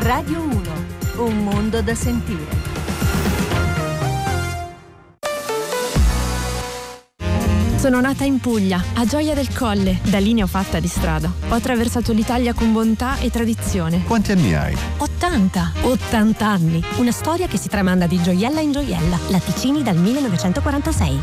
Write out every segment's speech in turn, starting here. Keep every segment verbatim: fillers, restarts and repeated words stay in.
Radio uno, un mondo da sentire. Sono nata in Puglia, a Gioia del Colle. Da lì ne ho fatta di strada. Ho attraversato l'Italia con bontà e tradizione. Quanti anni hai? ottanta. ottanta anni. Una storia che si tramanda di gioiella in gioiella. Latticini dal millenovecentoquarantasei.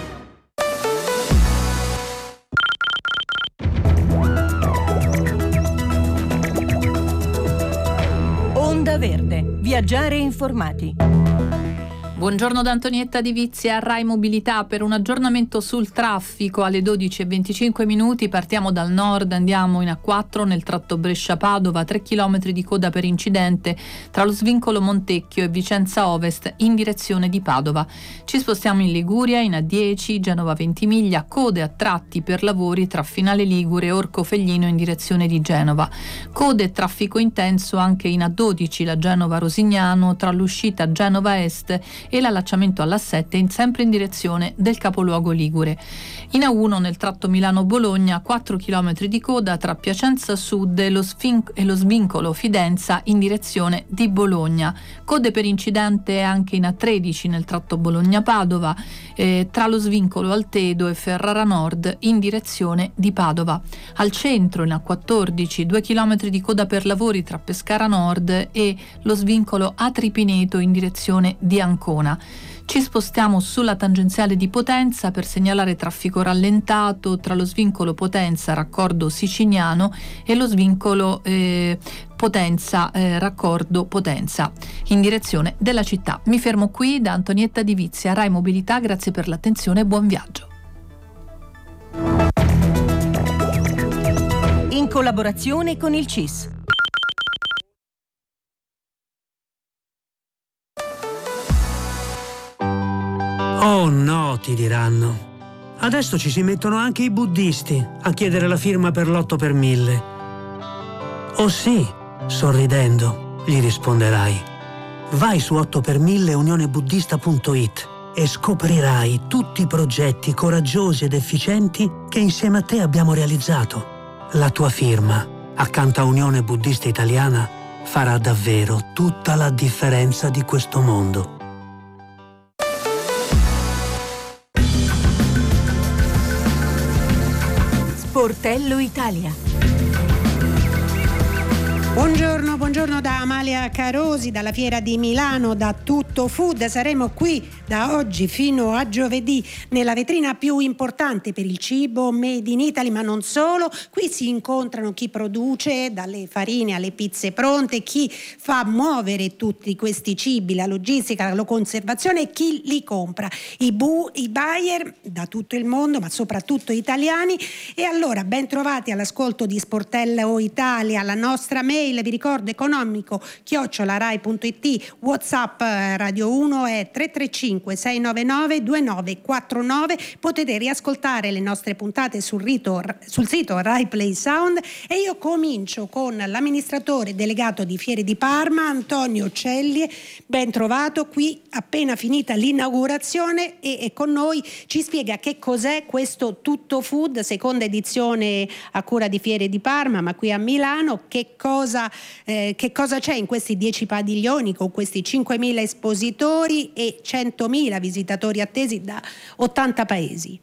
Onda Verde. Viaggiare informati. Buongiorno da Antonietta Di Vizia, Rai Mobilità, per un aggiornamento sul traffico alle dodici e venticinque minuti. Partiamo dal nord, andiamo in A quattro nel tratto Brescia-Padova, tre chilometri di coda per incidente tra lo svincolo Montecchio e Vicenza Ovest in direzione di Padova. Ci spostiamo in Liguria, in A dieci, Genova Ventimiglia, code a tratti per lavori tra Finale Ligure e Orco Feglino in direzione di Genova. Code e traffico intenso anche in A dodici, la Genova-Rosignano, tra l'uscita Genova Est e l'allacciamento all'A sette in sempre in direzione del capoluogo ligure. In A uno nel tratto Milano-Bologna, quattro chilometri di coda tra Piacenza Sud e lo, sfin- e lo svincolo Fidenza in direzione di Bologna. Code per incidente anche in A tredici nel tratto Bologna-Padova, eh, tra lo svincolo Altedo e Ferrara Nord in direzione di Padova. Al centro in A quattordici, due chilometri di coda per lavori tra Pescara Nord e lo svincolo Atripineto in direzione di Ancona. Ci spostiamo sulla tangenziale di Potenza per segnalare traffico rallentato tra lo svincolo Potenza raccordo Siciniano e lo svincolo eh, Potenza eh, raccordo Potenza in direzione della città. Mi fermo qui da Antonietta Di Vizia, Rai Mobilità, grazie per l'attenzione e buon viaggio. In collaborazione con il C I S. Oh no, ti diranno. Adesso ci si mettono anche i buddisti a chiedere la firma per l'otto per mille. Oh sì, sorridendo, gli risponderai. Vai su otto per mille unione buddista punto it e scoprirai tutti i progetti coraggiosi ed efficienti che insieme a te abbiamo realizzato. La tua firma, accanto a Unione Buddista Italiana, farà davvero tutta la differenza di questo mondo. Sportello Italia. Buongiorno, buongiorno da Amalia Carosi, dalla Fiera di Milano, da Tutto Food. Saremo qui da oggi fino a giovedì nella vetrina più importante per il cibo made in Italy, ma non solo. Qui si incontrano chi produce, dalle farine alle pizze pronte, chi fa muovere tutti questi cibi, la logistica, la conservazione e chi li compra. I, bu- i buyer da tutto il mondo, ma soprattutto italiani. E allora, ben trovati all'ascolto di Sportello Italia, la nostra mail, vi ricordo, economico chiocciola rai punto it, WhatsApp Radio uno è tre tre cinque sei nove nove due nove quattro nove. Potete riascoltare le nostre puntate sul, rito, sul sito Rai Play Sound. E io comincio con l'amministratore delegato di Fiere di Parma, Antonio Cellie. Ben trovato, qui appena finita l'inaugurazione e, e con noi ci spiega che cos'è questo Tutto Food, seconda edizione a cura di Fiere di Parma, ma qui a Milano. Che cosa Eh, che cosa c'è in questi dieci padiglioni con questi cinquemila espositori e centomila visitatori attesi da ottanta paesi?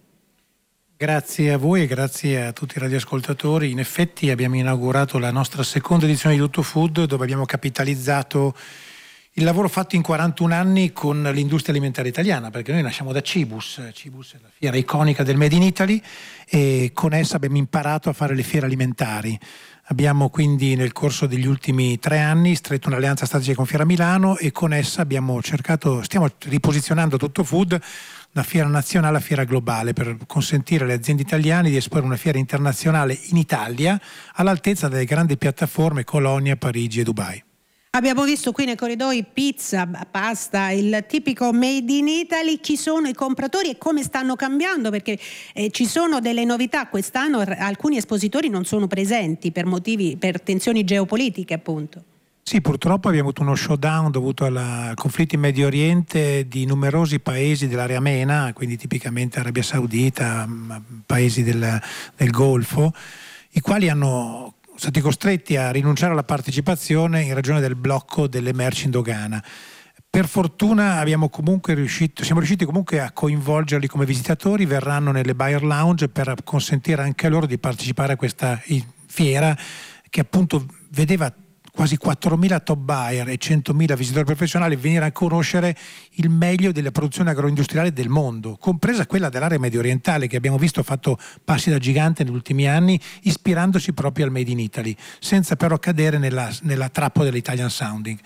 Grazie a voi e grazie a tutti i radioascoltatori. In effetti abbiamo inaugurato la nostra seconda edizione di Tutto Food, dove abbiamo capitalizzato il lavoro fatto in quarantuno anni con l'industria alimentare italiana, perché noi nasciamo da Cibus. Cibus è la fiera iconica del Made in Italy e con essa abbiamo imparato a fare le fiere alimentari. Abbiamo quindi nel corso degli ultimi tre anni stretto un'alleanza strategica con Fiera Milano e con essa abbiamo cercato, stiamo riposizionando Tutto Food da fiera nazionale a fiera globale per consentire alle aziende italiane di esporre una fiera internazionale in Italia all'altezza delle grandi piattaforme Colonia, Parigi e Dubai. Abbiamo visto qui nei corridoi pizza, pasta, il tipico made in Italy. Chi sono i compratori e come stanno cambiando? Perché eh, ci sono delle novità. Quest'anno alcuni espositori non sono presenti per motivi, per tensioni geopolitiche, appunto. Sì, purtroppo abbiamo avuto uno showdown dovuto al conflitto in Medio Oriente di numerosi paesi dell'area MENA, quindi tipicamente Arabia Saudita, paesi del, del Golfo, i quali hanno stati costretti a rinunciare alla partecipazione in ragione del blocco delle merci in dogana. Per fortuna abbiamo comunque riuscito, siamo riusciti comunque a coinvolgerli come visitatori, verranno nelle buyer lounge per consentire anche a loro di partecipare a questa fiera che appunto vedeva quasi quattromila top buyer e centomila visitatori professionali venire a conoscere il meglio della produzione agroindustriale del mondo, compresa quella dell'area medio orientale, che abbiamo visto fatto passi da gigante negli ultimi anni, ispirandosi proprio al Made in Italy, senza però cadere nella, nella trappola dell'Italian sounding.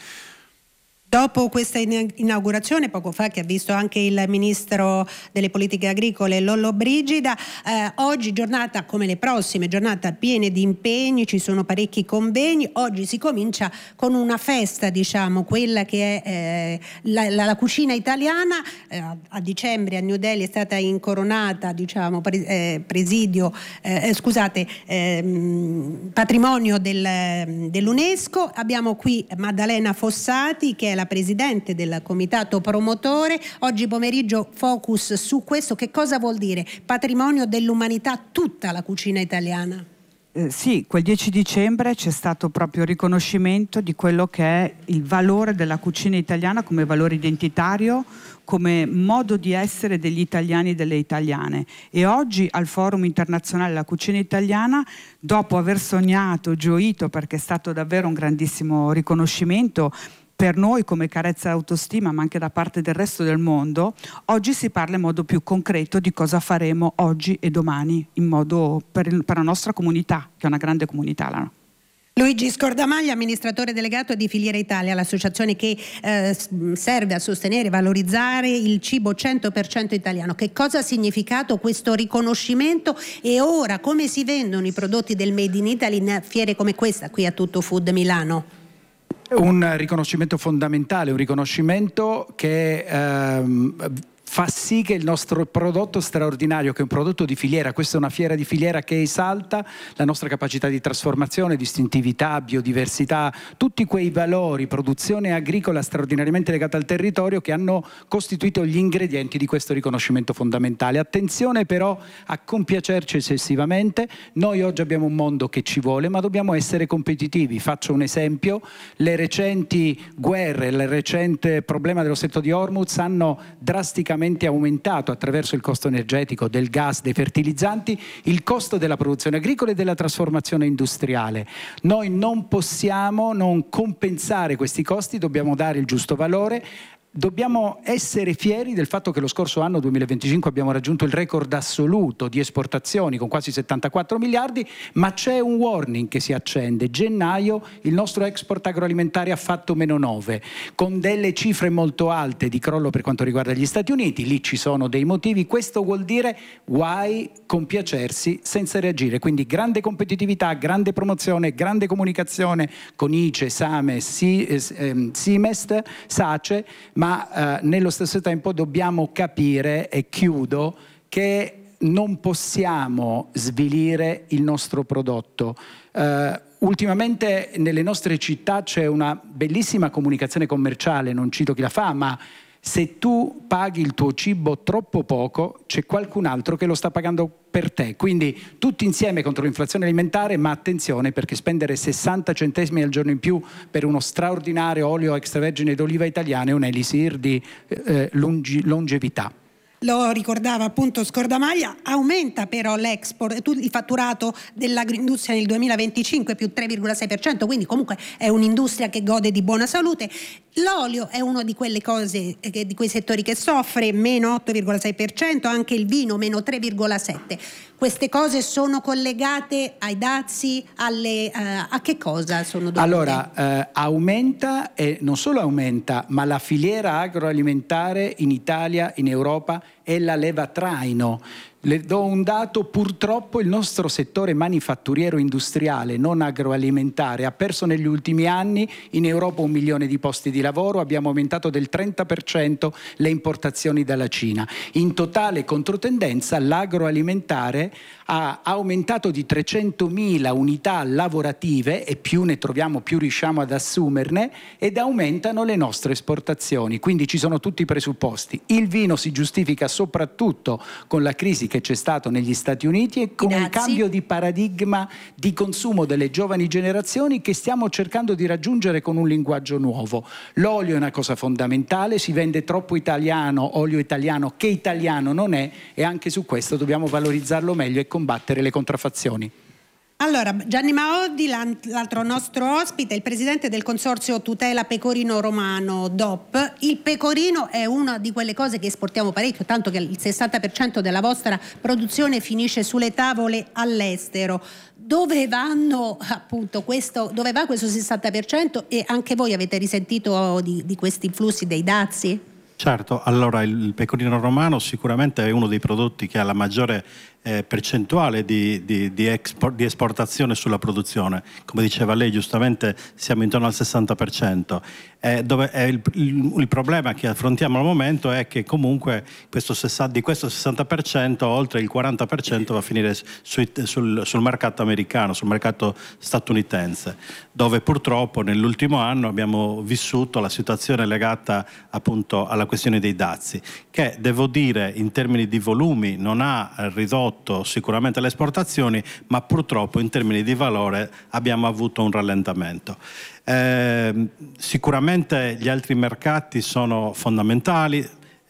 Dopo questa inaugurazione, poco fa, che ha visto anche il ministro delle politiche agricole Lollobrigida, eh, oggi giornata come le prossime, giornata piena di impegni, ci sono parecchi convegni. Oggi si comincia con una festa, diciamo, quella che è eh, la, la, la cucina italiana. Eh, a dicembre a New Delhi è stata incoronata, diciamo, pre, eh, presidio, eh, scusate, eh, patrimonio del, dell'UNESCO. Abbiamo qui Maddalena Fossati, che è la presidente del comitato promotore. Oggi pomeriggio focus su questo. Che cosa vuol dire patrimonio dell'umanità tutta la cucina italiana? Eh, sì, quel dieci dicembre c'è stato proprio il riconoscimento di quello che è il valore della cucina italiana come valore identitario, come modo di essere degli italiani e delle italiane. E oggi al Forum Internazionale della Cucina Italiana, dopo aver sognato, gioito, perché è stato davvero un grandissimo riconoscimento per noi come carezza d'autostima, ma anche da parte del resto del mondo, oggi si parla in modo più concreto di cosa faremo oggi e domani in modo per, il, per la nostra comunità, che è una grande comunità. No? Luigi Scordamaglia, amministratore delegato di Filiera Italia, l'associazione che eh, serve a sostenere e valorizzare il cibo cento per cento italiano. Che cosa ha significato questo riconoscimento e ora come si vendono i prodotti del Made in Italy in fiere come questa qui a Tutto Food Milano? Un riconoscimento fondamentale, un riconoscimento che ehm, fa sì che il nostro prodotto straordinario, che è un prodotto di filiera, questa è una fiera di filiera che esalta la nostra capacità di trasformazione, distintività, biodiversità, tutti quei valori, produzione agricola straordinariamente legata al territorio che hanno costituito gli ingredienti di questo riconoscimento fondamentale. Attenzione però a compiacerci eccessivamente, noi oggi abbiamo un mondo che ci vuole, ma dobbiamo essere competitivi. Faccio un esempio: le recenti guerre, il recente problema dello stretto di Hormuz hanno drasticamente aumentato, attraverso il costo energetico del gas, dei fertilizzanti, il costo della produzione agricola e della trasformazione industriale. Noi non possiamo non compensare questi costi, dobbiamo dare il giusto valore. Dobbiamo essere fieri del fatto che lo scorso anno duemilaventicinque abbiamo raggiunto il record assoluto di esportazioni con quasi settantaquattro miliardi, ma c'è un warning che si accende. Gennaio il nostro export agroalimentare ha fatto meno nove, con delle cifre molto alte di crollo per quanto riguarda gli Stati Uniti. Lì ci sono dei motivi, questo vuol dire guai compiacersi senza reagire. Quindi grande competitività, grande promozione, grande comunicazione con I C E, SAME, SIMEST, SACE, ma eh, nello stesso tempo dobbiamo capire, e chiudo, che non possiamo svilire il nostro prodotto. Uh, ultimamente nelle nostre città c'è una bellissima comunicazione commerciale, non cito chi la fa, ma se tu paghi il tuo cibo troppo poco, c'è qualcun altro che lo sta pagando per te. Quindi tutti insieme contro l'inflazione alimentare, ma attenzione, perché spendere sessanta centesimi al giorno in più per uno straordinario olio extravergine d'oliva italiano è un elisir di eh, longi- longevità. Lo ricordava appunto Scordamaglia. Aumenta però l'export, il fatturato dell'agroindustria nel duemilaventicinque più tre virgola sei per cento, quindi comunque è un'industria che gode di buona salute. L'olio è uno di quelle cose, di quei settori che soffre, meno otto virgola sei per cento, anche il vino meno tre virgola sette per cento. Queste cose sono collegate ai dazi, alle, uh, a che cosa sono dovute? Allora, eh, aumenta, e non solo aumenta, ma la filiera agroalimentare in Italia, in Europa, è la leva traino. Le do un dato: purtroppo il nostro settore manifatturiero industriale, non agroalimentare, ha perso negli ultimi anni in Europa un milione di posti di lavoro, abbiamo aumentato del trenta per cento le importazioni dalla Cina. In totale controtendenza l'agroalimentare ha aumentato di trecentomila unità lavorative, e più ne troviamo più riusciamo ad assumerne, ed aumentano le nostre esportazioni. Quindi ci sono tutti i presupposti. Il vino si giustifica soprattutto con la crisi che c'è stato negli Stati Uniti e con un cambio di paradigma di consumo delle giovani generazioni che stiamo cercando di raggiungere con un linguaggio nuovo. L'olio è una cosa fondamentale, si vende troppo italiano, olio italiano che italiano non è, e anche su questo dobbiamo valorizzarlo meglio e combattere le contraffazioni. Allora, Gianni Maoddi, l'altro nostro ospite, il presidente del consorzio Tutela Pecorino Romano D O P. Il pecorino è una di quelle cose che esportiamo parecchio, tanto che il sessanta per cento della vostra produzione finisce sulle tavole all'estero. Dove vanno appunto questo, dove va questo sessanta per cento, e anche voi avete risentito di, di questi flussi dei dazi? Certo, allora il pecorino romano sicuramente è uno dei prodotti che ha la maggiore eh, percentuale di, di, di, export, di esportazione sulla produzione. Come diceva lei giustamente, siamo intorno al sessanta per cento. Eh, dove è il, il, il problema che affrontiamo al momento è che comunque questo sessanta, di questo sessanta per cento oltre il quaranta per cento va a finire sui, sul, sul mercato americano, sul mercato statunitense, dove purtroppo nell'ultimo anno abbiamo vissuto la situazione legata appunto alla questione dei dazi, che devo dire in termini di volumi non ha ridotto sicuramente le esportazioni, ma purtroppo in termini di valore abbiamo avuto un rallentamento. Eh, sicuramente gli altri mercati sono fondamentali.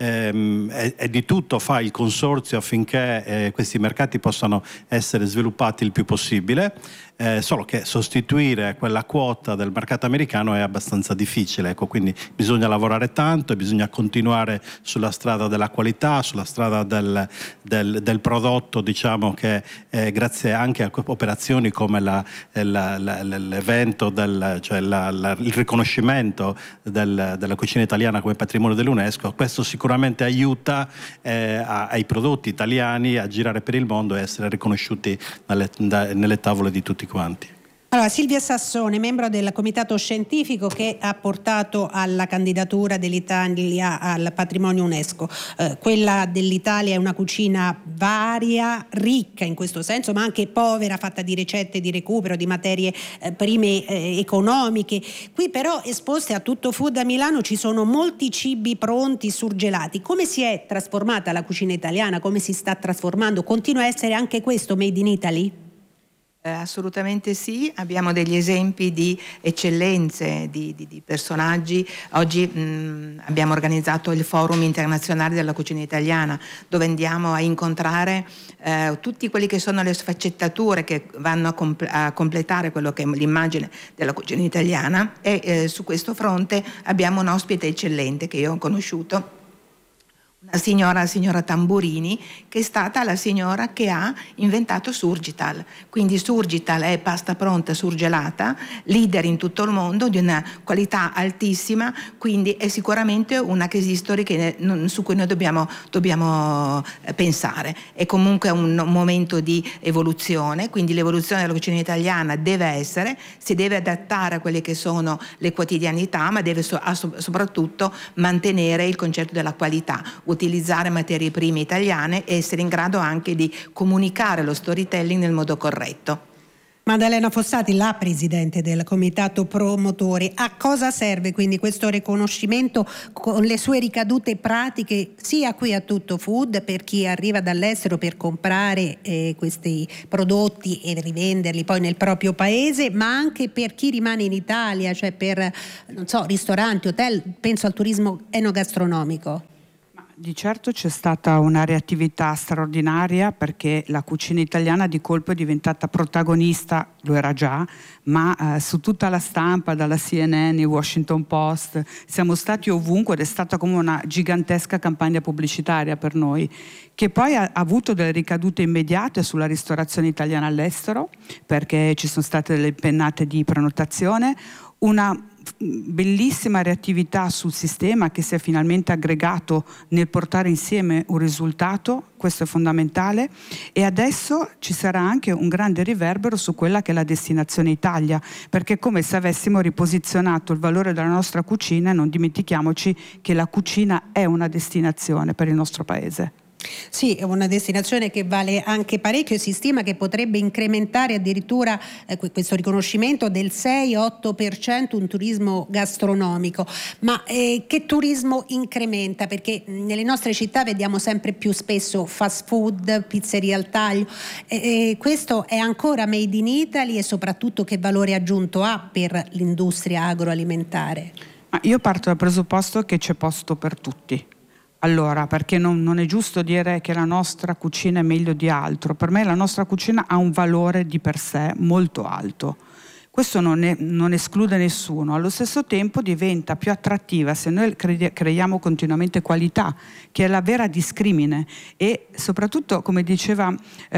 Ehm, e, e di tutto fa il consorzio affinché eh, questi mercati possano essere sviluppati il più possibile, eh, solo che sostituire quella quota del mercato americano è abbastanza difficile, ecco, quindi bisogna lavorare tanto e bisogna continuare sulla strada della qualità, sulla strada del, del, del prodotto, diciamo che eh, grazie anche a operazioni come la, la, la, l'evento, del, cioè la, la, il riconoscimento del, della cucina italiana come patrimonio dell'UNESCO, questo sicuramente sicuramente aiuta eh, a, ai prodotti italiani a girare per il mondo e essere riconosciuti nelle, da, nelle tavole di tutti quanti. Allora, Silvia Sassone, membro del comitato scientifico che ha portato alla candidatura dell'Italia al patrimonio UNESCO. Eh, quella dell'Italia è una cucina varia, ricca in questo senso, ma anche povera, fatta di ricette di recupero, di materie eh, prime eh, economiche. Qui però esposte a Tutto Food a Milano ci sono molti cibi pronti, surgelati. Come si è trasformata la cucina italiana? Come si sta trasformando? Continua a essere anche questo made in Italy? Eh, assolutamente sì, abbiamo degli esempi di eccellenze, di, di, di personaggi. Oggi mh, abbiamo organizzato il Forum Internazionale della Cucina Italiana, dove andiamo a incontrare eh, tutti quelli che sono le sfaccettature che vanno a, compl- a completare quello che è l'immagine della cucina italiana, e eh, su questo fronte abbiamo un ospite eccellente che io ho conosciuto, una signora, la signora Tamburini, che è stata la signora che ha inventato Surgital. Quindi Surgital è pasta pronta surgelata, leader in tutto il mondo, di una qualità altissima, quindi è sicuramente una case history che, su cui noi dobbiamo, dobbiamo pensare. È comunque un momento di evoluzione, quindi l'evoluzione della cucina italiana deve essere, si deve adattare a quelle che sono le quotidianità, ma deve so, soprattutto mantenere il concetto della qualità, utilizzare materie prime italiane e essere in grado anche di comunicare lo storytelling nel modo corretto. Maddalena Fossati, la presidente del comitato promotore, a cosa serve quindi questo riconoscimento con le sue ricadute pratiche sia qui a Tutto Food per chi arriva dall'estero per comprare eh, questi prodotti e rivenderli poi nel proprio paese, ma anche per chi rimane in Italia, cioè per, non so, ristoranti, hotel, penso al turismo enogastronomico? Di certo c'è stata una reattività straordinaria, perché la cucina italiana di colpo è diventata protagonista, lo era già, ma eh, su tutta la stampa, dalla C N N, il Washington Post, siamo stati ovunque ed è stata come una gigantesca campagna pubblicitaria per noi, che poi ha, ha avuto delle ricadute immediate sulla ristorazione italiana all'estero, perché ci sono state delle pennate di prenotazione, una bellissima reattività sul sistema che si è finalmente aggregato nel portare insieme un risultato, questo è fondamentale, e adesso ci sarà anche un grande riverbero su quella che è la destinazione Italia, perché è come se avessimo riposizionato il valore della nostra cucina, e non dimentichiamoci che la cucina è una destinazione per il nostro paese. Sì, è una destinazione che vale anche parecchio, si stima che potrebbe incrementare addirittura eh, questo riconoscimento del sei otto per cento un turismo gastronomico. Ma eh, che turismo incrementa? Perché nelle nostre città vediamo sempre più spesso fast food, pizzerie al taglio. Eh, questo è ancora made in Italy e soprattutto che valore aggiunto ha per l'industria agroalimentare? Ma io parto dal presupposto che c'è posto per tutti. Allora, perché non, non è giusto dire che la nostra cucina è meglio di altro. Per me la nostra cucina ha un valore di per sé molto alto. Questo non, è, non esclude nessuno. Allo stesso tempo diventa più attrattiva se noi credi, creiamo continuamente qualità, che è la vera discrimine. E soprattutto, come diceva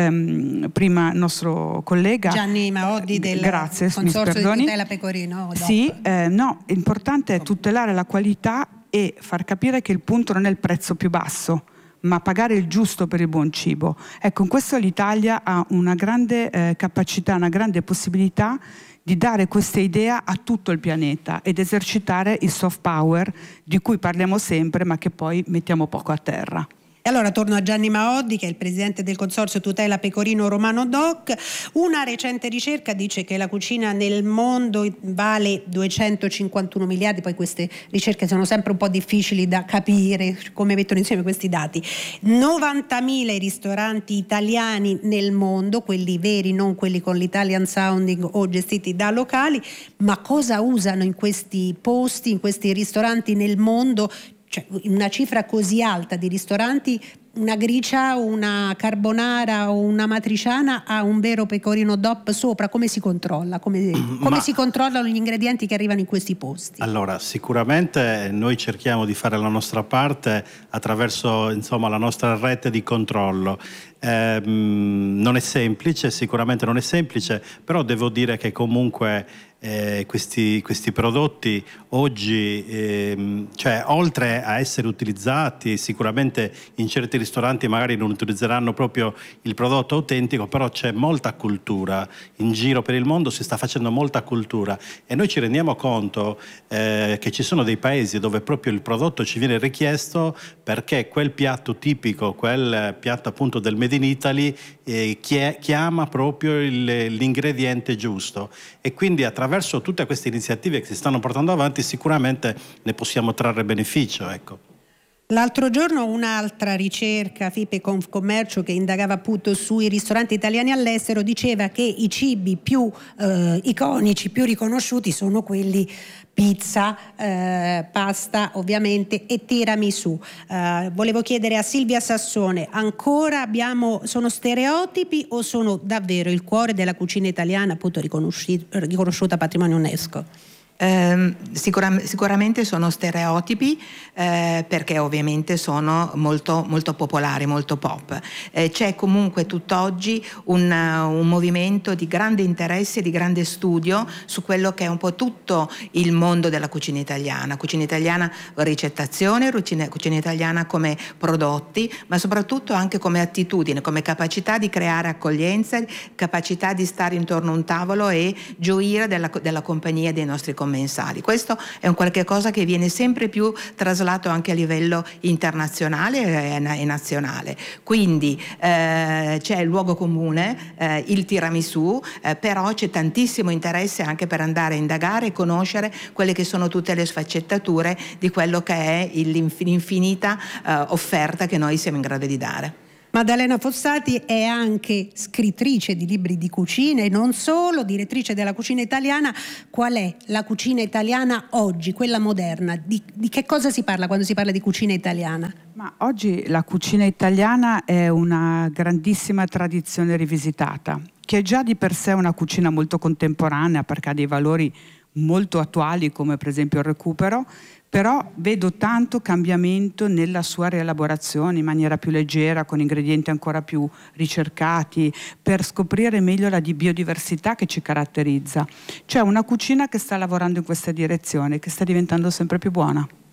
ehm, prima il nostro collega Gianni Maoddi del grazie, Consorzio di Tutela Pecorino. Sì, eh, no, l'importante è tutelare la qualità e far capire che il punto non è il prezzo più basso, ma pagare il giusto per il buon cibo. Ecco, in questo l'Italia ha una grande eh, capacità, una grande possibilità di dare questa idea a tutto il pianeta ed esercitare il soft power di cui parliamo sempre, ma che poi mettiamo poco a terra. E allora torno a Gianni Maoddi, che è il presidente del Consorzio Tutela Pecorino Romano Doc. Una recente ricerca dice che la cucina nel mondo vale duecentocinquantuno miliardi, poi queste ricerche sono sempre un po' difficili da capire come mettono insieme questi dati. novantamila i ristoranti italiani nel mondo, quelli veri, non quelli con l'Italian sounding o gestiti da locali, ma cosa usano in questi posti, in questi ristoranti nel mondo? Cioè, una cifra così alta di ristoranti, una gricia, una carbonara o una matriciana ha un vero pecorino D O P sopra. Come si controlla? Come, come Ma... si controllano gli ingredienti che arrivano in questi posti? Allora, sicuramente noi cerchiamo di fare la nostra parte attraverso, insomma, la nostra rete di controllo. Eh, non è semplice, sicuramente non è semplice, però devo dire che comunque eh, questi, questi prodotti oggi, eh, cioè oltre a essere utilizzati, sicuramente in certi ristoranti magari non utilizzeranno proprio il prodotto autentico, però c'è molta cultura in giro per il mondo, si sta facendo molta cultura e noi ci rendiamo conto eh, che ci sono dei paesi dove proprio il prodotto ci viene richiesto perché quel piatto tipico, quel piatto appunto del Made in Italy eh, chiama proprio il, l'ingrediente giusto e quindi attraverso tutte queste iniziative che si stanno portando avanti sicuramente ne possiamo trarre beneficio, ecco. L'altro giorno un'altra ricerca, FIPE Confcommercio, che indagava appunto sui ristoranti italiani all'estero, diceva che i cibi più eh, iconici, più riconosciuti sono quelli pizza, eh, pasta ovviamente e tiramisù. Eh, volevo chiedere a Silvia Sassone, ancora abbiamo, sono stereotipi o sono davvero il cuore della cucina italiana, appunto riconosciuta patrimonio UNESCO? Eh, sicura, sicuramente sono stereotipi eh, perché ovviamente sono molto, molto popolari, molto pop. Eh, c'è comunque tutt'oggi un, un movimento di grande interesse, di grande studio su quello che è un po' tutto il mondo della cucina italiana. Cucina italiana ricettazione, cucina, cucina italiana come prodotti, ma soprattutto anche come attitudine, come capacità di creare accoglienza, capacità di stare intorno a un tavolo e gioire della, della compagnia dei nostri commensali. Questo è un qualche cosa che viene sempre più traslato anche a livello internazionale e nazionale. Quindi eh, c'è il luogo comune, eh, il tiramisù, eh, però c'è tantissimo interesse anche per andare a indagare e conoscere quelle che sono tutte le sfaccettature di quello che è l'infinita eh, offerta che noi siamo in grado di dare. Maddalena Fossati è anche scrittrice di libri di cucina e non solo, direttrice della cucina italiana. Qual è la cucina italiana oggi, quella moderna? Di, di che cosa si parla quando si parla di cucina italiana? Ma oggi la cucina italiana è una grandissima tradizione rivisitata, che è già di per sé una cucina molto contemporanea perché ha dei valori molto attuali come per esempio il recupero, però vedo tanto cambiamento nella sua rielaborazione in maniera più leggera, con ingredienti ancora più ricercati, per scoprire meglio la biodiversità che ci caratterizza. C'è una cucina che sta lavorando in questa direzione, che sta diventando sempre più buona.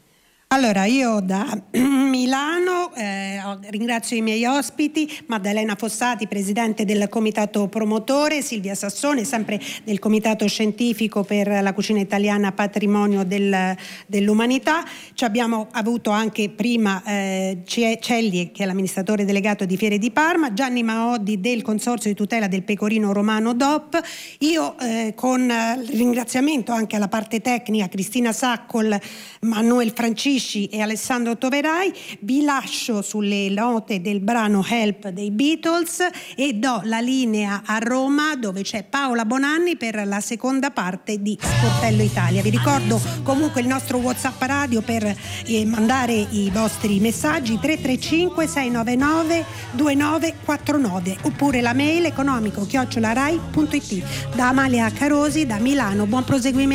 Allora, io da Milano eh, ringrazio i miei ospiti, Maddalena Fossati, presidente del comitato promotore, Silvia Sassone, sempre del comitato scientifico per la cucina italiana patrimonio del, dell'umanità. Ci abbiamo avuto anche prima eh, Celli, che è l'amministratore delegato di Fiere di Parma, Gianni Maoddi del Consorzio di tutela del pecorino romano D O P. Io eh, con il ringraziamento anche alla parte tecnica, Cristina Saccol, Manuel Francisci e Alessandro Toverai, vi lascio sulle note del brano Help dei Beatles e do la linea a Roma, dove c'è Paola Bonanni per la seconda parte di Sportello Italia. Vi ricordo comunque il nostro WhatsApp radio per eh, mandare i vostri messaggi tre tre cinque sei nove nove due nove quattro nove oppure la mail economico chiocciola rai punto it. Da Amalia Carosi da Milano, buon proseguimento.